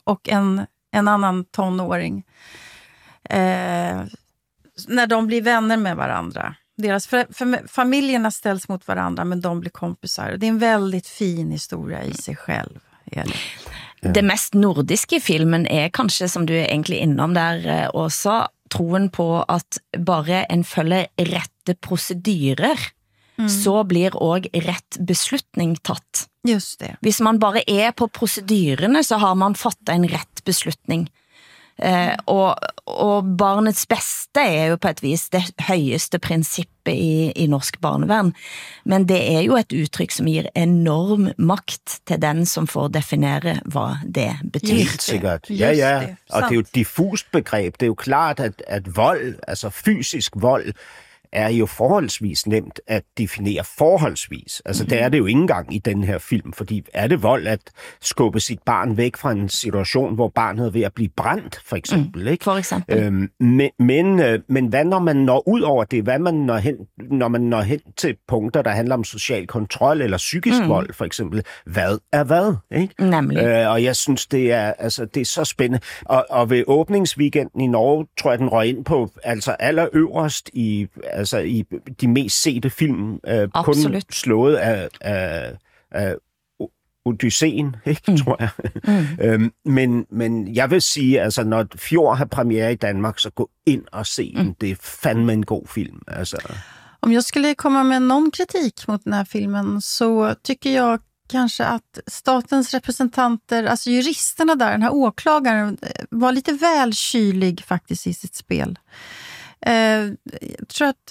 och en annan tonåring. När de blir vänner med varandra. Deras familjerna ställs mot varandra, men de blir kompisar. Det är en väldigt fin historia i sig själv. Det mest nordiske i filmen er kanskje, som du er egentlig innom der også, troen på at bare en følger rette procedurer, så blir også rett beslutning tatt. Just det. Hvis man bare er på procedurerne, så har man fattet en rett beslutning. Og barnets beste er jo på et vis det høyeste prinsippet i norsk barnevern, men det er jo et uttrykk som gir enorm makt til den som får definere hvad det betyder. Helt sikkert. Ja. Og det er jo et diffust begreb. Det er jo klart, at vold, altså fysisk vold, er jo forholdsvis nemt at definere forholdsvis. Altså, det er det jo ikke engang i den her film, fordi er det vold at skubbe sit barn væk fra en situation, hvor barnet er ved at blive brændt, for eksempel, ikke? For eksempel. Men hvad når man når ud over det? Hvad når man når hen til punkter, der handler om social kontrol eller psykisk vold, for eksempel? Hvad er hvad, ikke? Nemlig. Og jeg synes, det er så spændende. Og ved åbningsweekenden i Norge, tror jeg, den røg ind på allerøverst i de mest sete film, kun slået af Odysseen, ikke, tror jeg. Men jeg vil sige, altså, når Fjord har premiere i Danmark, så gå ind og se den. Det er fandme en god film. Altså. Om jag skulle komma med någon kritik mot den här filmen, så tycker jag kanske att statens representanter, alltså juristerna där, den här åklagaren, var lite väl kylig faktiskt i sitt spel. Jag tror att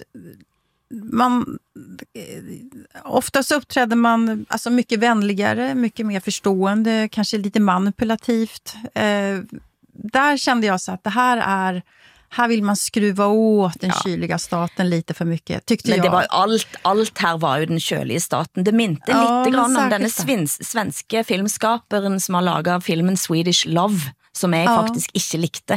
oftast uppträder man alltså mycket vänligare, mycket mer förstående, kanske lite manipulativt. Där kände jag så att här vill man skruva åt den kyliga staten lite för mycket, tyckte jag. Men det var allt här var ju den kyliga staten. Det minte lite grann om denne svenske filmskaperen som har laget filmen Swedish Love, som jeg faktisk ikke likte.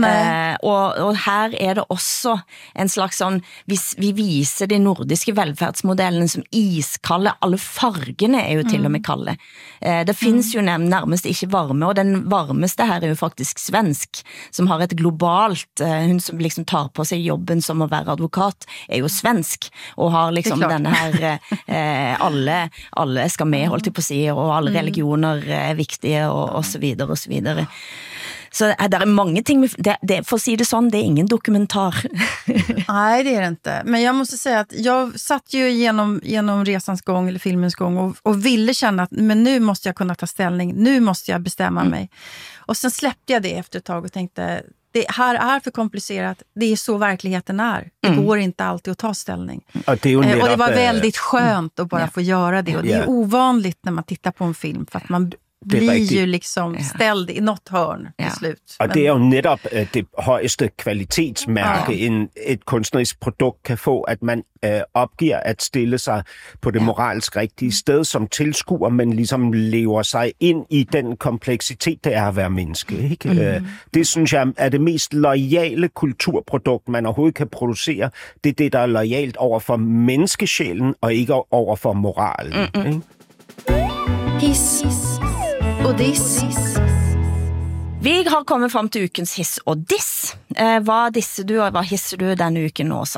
Og her er det også en slags sånn, vi viser de nordiske velferdsmodellene som iskalde, alle fargene er jo til og med kalde. Det finns jo nærmest ikke varme, og den varmeste her er jo faktisk svensk, som har et globalt, hun som liksom tar på sig jobben som å være advokat, er jo svensk, og har liksom denne her, alle skal med, holdt jeg på å si, og alle religioner er viktige, og så videre, og så videre. Så det är många ting, för att säga det sån, det är ingen dokumentar. Nej, det är det inte. Men jag måste säga att jag satt ju genom resans gång eller filmens gång och ville känna att men nu måste jag kunna ta ställning, nu måste jag bestämma mig. Och sen släppte jag det efter ett tag och tänkte, det här är för komplicerat, det är så verkligheten är. Det går inte alltid att ta ställning. Och det var väldigt skönt att bara få göra det. Och det är ovanligt när man tittar på en film, för att man blir ju liksom ställd i något hörn til slut. Og det er jo netop det højeste kvalitetsmærke, et kunstnerisk produkt kan få, at man opgiver at stille sig på det moralsk rigtige sted som tilskuer, men ligesom lever sig ind i den kompleksitet, det er at være menneske. Ikke? Det synes jeg er det mest loyale kulturprodukt, man overhovedet kan producere. Det er det, der er loyalt over for menneskesjælen, og ikke over for moralen. Ikke? Hiss og diss. Vi har kommet frem til ukens hiss og diss. Hvad disser du, og hvad hisser du denne uken også?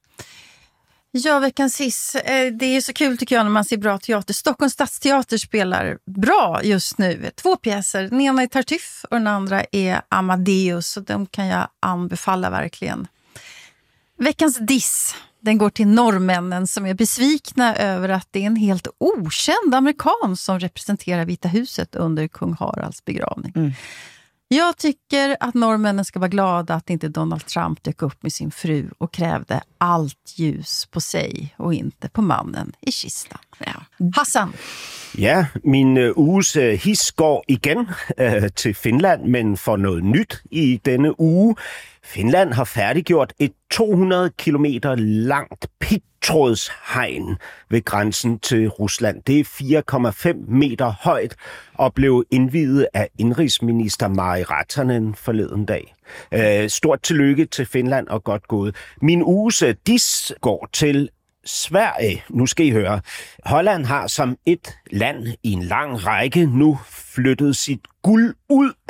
Ja, veckans hiss. Det är så kul tycker jag när man ser bra teater. Stockholms stadsteater spelar bra just nu. 2 pjäser. Den ena är Tartuffe och den andra är Amadeus. Så de kan jag anbefalla verkligen. Veckans diss. Den går till norrmännen som är besvikna över att det är en helt okänd amerikan som representerar Vita huset under kung Haralds begravning. Jag tycker att norrmännen ska vara glada att inte Donald Trump dök upp med sin fru och krävde allt ljus på sig och inte på mannen i kistan. Hassan. Ja, min uges hiss går igen til Finland, men for noget nyt i denne uge. Finland har færdiggjort et 200 kilometer langt pigtrådshegn ved grænsen til Rusland. Det er 4,5 meter højt og blev indviet af indrigsminister Mari Rantanen forleden dag. Stort tillykke til Finland og godt gået. Min uges diss går til Sverige. Nu skal I høre. Holland har som et land i en lang række nu flyttet sit guld ud